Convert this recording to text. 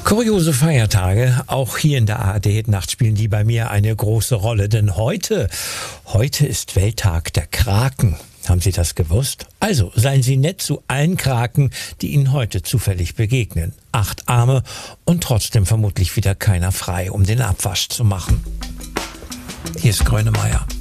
Kuriose Feiertage, auch hier in der ARD-Nacht spielen die bei mir eine große Rolle, denn heute ist Welttag der Kraken. Haben Sie das gewusst? Also seien Sie nett zu allen Kraken, die Ihnen heute zufällig begegnen. 8 Arme und trotzdem vermutlich wieder keiner frei, um den Abwasch zu machen. Hier ist Grönemeyer.